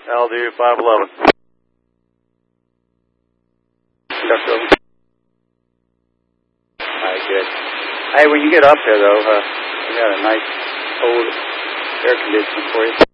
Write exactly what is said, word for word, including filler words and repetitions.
I'll do five eleven. Conductor over. Alright, good. Hey, when you get up there, though, uh, we got a nice cold air conditioner for you.